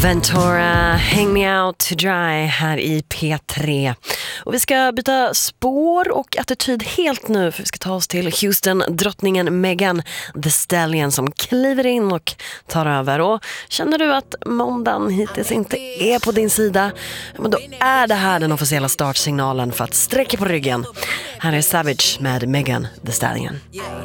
Ventura, Hang Me Out to Dry här i P3. Och vi ska byta spår och attityd helt nu, för vi ska ta oss till Houston-drottningen Megan Thee Stallion som kliver in och tar över. Och känner du att måndagen hittills inte är på din sida, men då är det här den officiella startsignalen för att sträcka på ryggen. Här är Savage med Megan Thee Stallion.